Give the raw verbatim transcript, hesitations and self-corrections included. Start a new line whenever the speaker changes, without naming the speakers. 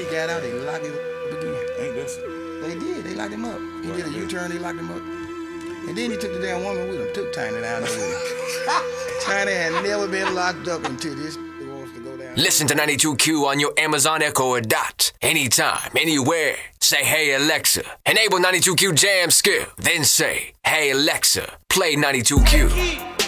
got out, they locked him up again.
Ain't this?
They did. They locked him up. He
Wow,
did a
man.
U-turn. They locked him up. And then he took the damn woman with him. Took Tiny down there with him. Tiny had never been locked up until this wants to go down.
Listen to ninety-two Q on your Amazon Echo or Dot. Anytime, anywhere. Say, hey, Alexa. Enable ninety-two Q jam skill. Then say, hey, Alexa, play ninety-two Q.